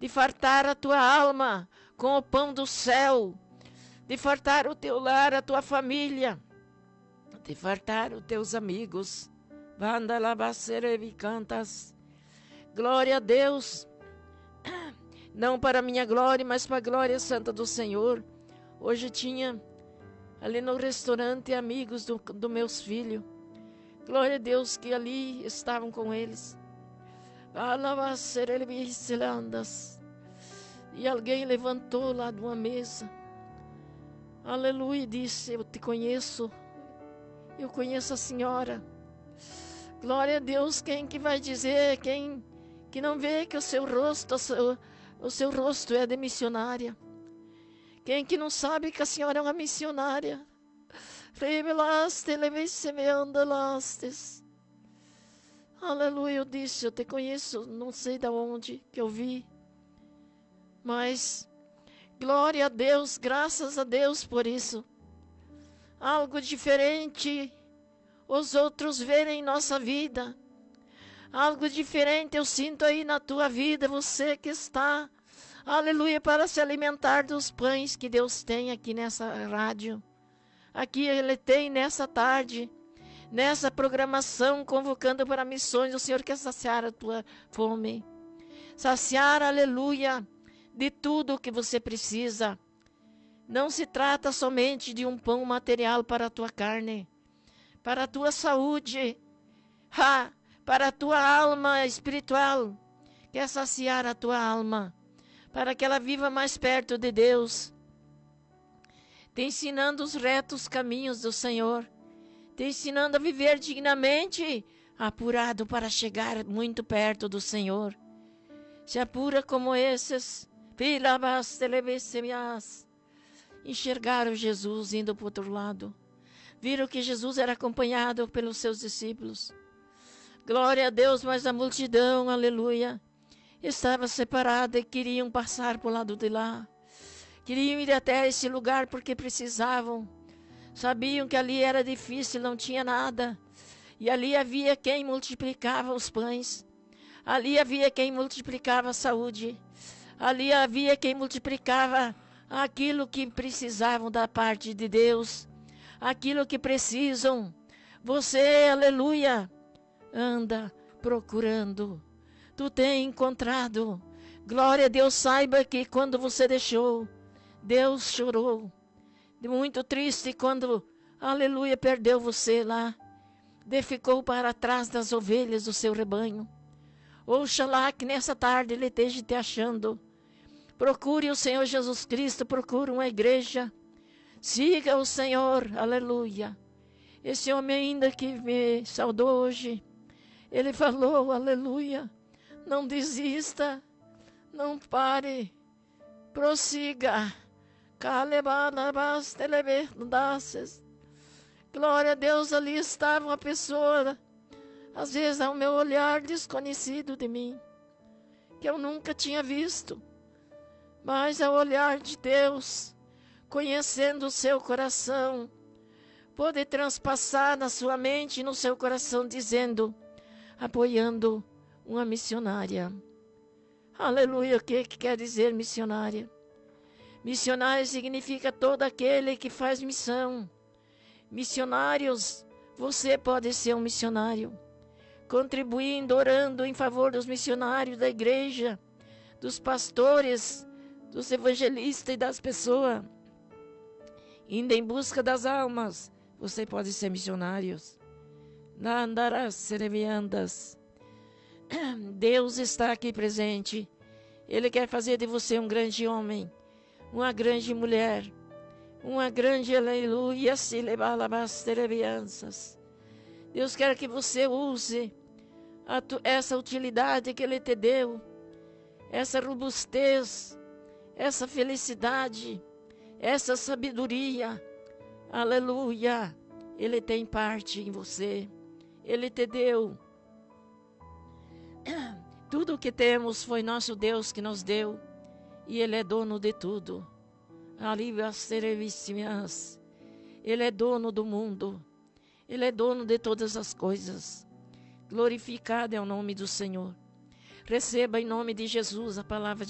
de fartar a tua alma com o pão do céu, de fartar o teu lar, a tua família, de fartar os teus amigos. Vandalabacerevicantas. Glória a Deus, não para minha glória, mas para a glória santa do Senhor. Hoje tinha ali no restaurante amigos do meus filhos. Glória a Deus que ali estavam com eles. E alguém levantou lá de uma mesa. Aleluia, e disse: eu te conheço. Eu conheço a senhora. Glória a Deus. Quem que vai dizer? Quem que não vê que o seu rosto é de missionária? Quem que não sabe que a senhora é uma missionária? Revelaste, levei-se-me andalastes. Aleluia, eu disse: eu te conheço, não sei de onde que eu vi. Mas, glória a Deus, graças a Deus por isso. Algo diferente os outros verem em nossa vida. Algo diferente eu sinto aí na tua vida, você que está, aleluia, para se alimentar dos pães que Deus tem aqui nessa rádio. Aqui Ele tem nessa tarde, nessa programação, convocando para missões. O Senhor quer saciar a tua fome. Saciar, aleluia, de tudo o que você precisa. Não se trata somente de um pão material para a tua carne, para a tua saúde, para a tua alma espiritual. Quer saciar a tua alma, para que ela viva mais perto de Deus, te ensinando os retos caminhos do Senhor, te ensinando a viver dignamente, apurado para chegar muito perto do Senhor. Se apura como esses, enxergaram Jesus indo para o outro lado. Viram que Jesus era acompanhado pelos seus discípulos. Glória a Deus, mas a multidão, aleluia, estava separada e queriam passar para o lado de lá. Queriam ir até esse lugar porque precisavam. Sabiam que ali era difícil, não tinha nada. E ali havia quem multiplicava os pães. Ali havia quem multiplicava a saúde. Ali havia quem multiplicava aquilo que precisavam da parte de Deus. Aquilo que precisam. Você, aleluia, anda procurando. Tu tem encontrado. Glória a Deus, saiba que quando você deixou, Deus chorou. Muito triste quando, aleluia, perdeu você lá. Ficou para trás das ovelhas do seu rebanho. Oxalá que nessa tarde Ele esteja te achando. Procure o Senhor Jesus Cristo, procure uma igreja. Siga o Senhor, aleluia. Esse homem ainda que me saudou hoje, ele falou, aleluia, não desista, não pare, prossiga. Glória a Deus, ali estava uma pessoa, às vezes ao meu olhar desconhecido de mim, que eu nunca tinha visto, mas ao olhar de Deus, conhecendo o seu coração, pode transpassar na sua mente e no seu coração, dizendo, apoiando uma missionária. Aleluia, o que quer dizer missionária? Missionário significa todo aquele que faz missão. Missionários, você pode ser um missionário, contribuindo, orando em favor dos missionários da igreja, dos pastores, dos evangelistas e das pessoas, indo em busca das almas. Você pode ser missionário. Deus está aqui presente. Ele quer fazer de você um grande homem, uma grande mulher, uma grande aleluia. Deus quer que você use essa utilidade que Ele te deu, essa robustez, essa felicidade, essa sabedoria. Aleluia. Ele tem parte em você. Ele te deu. Tudo o que temos foi nosso Deus que nos deu. E Ele é dono de tudo. Ele é dono do mundo. Ele é dono de todas as coisas. Glorificado é o nome do Senhor. Receba em nome de Jesus a palavra de